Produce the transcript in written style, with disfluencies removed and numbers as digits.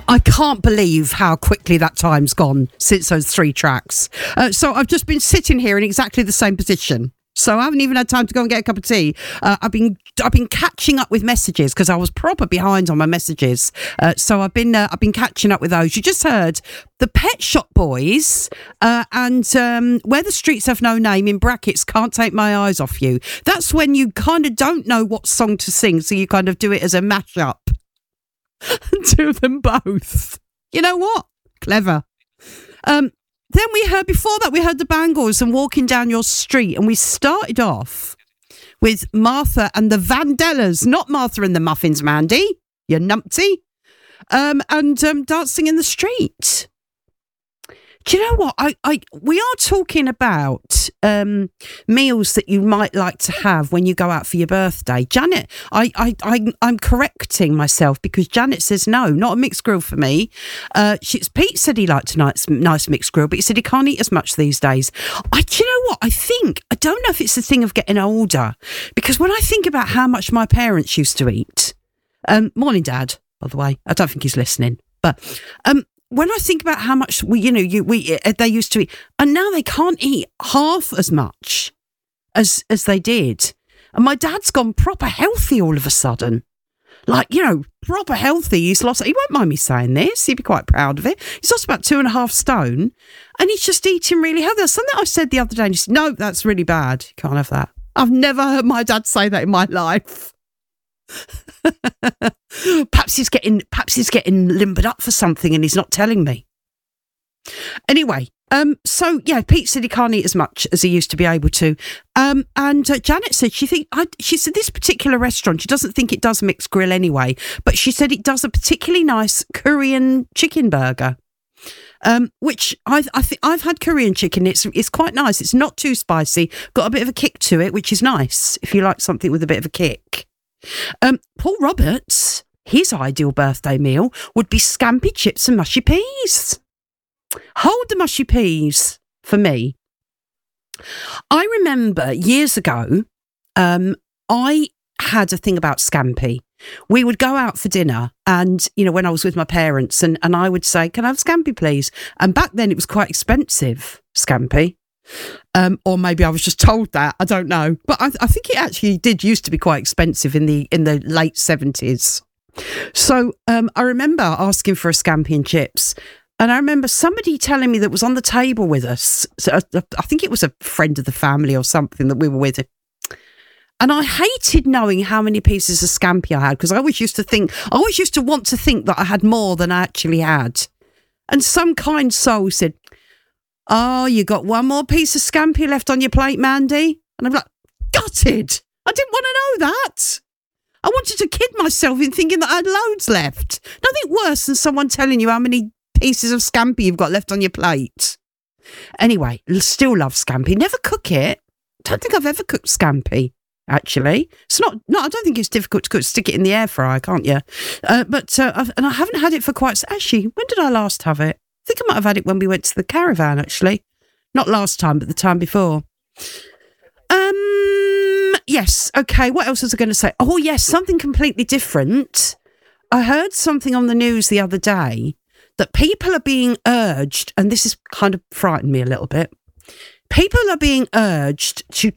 I can't believe how quickly that time's gone since those 3 tracks. So I've just been sitting here in exactly the same position. So I haven't even had time to go and get a cup of tea. I've been catching up with messages because I was proper behind on my messages. So I've been catching up with those. You just heard the Pet Shop Boys and Where the Streets Have No Name, in brackets, Can't Take My Eyes Off You. That's when you kind of don't know what song to sing, so you kind of do it as a mashup. Do them both. You know what? Clever. Then before that, we heard the Bangles and Walking Down Your Street, and we started off with Martha and the Vandellas, not Martha and the Muffins, Mandy, you numpty, and Dancing in the Street. Do you know what? We are talking about meals that you might like to have when you go out for your birthday. Janet, I'm correcting myself because Janet says no, not a mixed grill for me. Pete said he liked a nice mixed grill, but he said he can't eat as much these days. Do you know what? I don't know if it's the thing of getting older, because when I think about how much my parents used to eat, morning, Dad, by the way, I don't think he's listening, but when I think about how much they used to eat, and now they can't eat half as much as they did. And my dad's gone proper healthy all of a sudden. Like, proper healthy. He won't mind me saying this. He'd be quite proud of it. He's lost about 2.5 stone, and he's just eating really healthy. That's something I said the other day, and he said, no, that's really bad. You can't have that. I've never heard my dad say that in my life. Perhaps he's getting limbered up for something and he's not telling me. Anyway, so yeah, Pete said he can't eat as much as he used to be able to. And Janet said she said this particular restaurant, she doesn't think it does mixed grill anyway, but she said it does a particularly nice Korean chicken burger. Which I've had Korean chicken. It's quite nice. It's not too spicy. Got a bit of a kick to it, which is nice if you like something with a bit of a kick. Paul Roberts, his ideal birthday meal would be scampi chips and mushy peas. Hold the mushy peas for me. I remember years ago, I had a thing about scampi. We would go out for dinner and, when I was with my parents and I would say, can I have scampi, please? And back then it was quite expensive, scampi. Or maybe I was just told that. I don't know. But I think it actually did used to be quite expensive in the late 70s. So I remember asking for a scampi and chips. And I remember somebody telling me that was on the table with us. So I think it was a friend of the family or something that we were with. And I hated knowing how many pieces of scampi I had, because I always used to want to think that I had more than I actually had. And some kind soul said, oh, you got one more piece of scampi left on your plate, Mandy? And I'm like, gutted. I didn't want to know that. I wanted to kid myself in thinking that I had loads left. Nothing worse than someone telling you how many pieces of scampi you've got left on your plate. Anyway, still love scampi. Never cook it. Don't think I've ever cooked scampi, actually. It's not, I don't think it's difficult to cook. Stick it in the air fryer, can't you? But I haven't had it for actually, when did I last have it? I think I might have had it when we went to the caravan, actually. Not last time, but the time before. Yes, okay, what else was I going to say? Oh, yes, something completely different. I heard something on the news the other day that people are being urged, and this has kind of frightened me a little bit. People are being urged to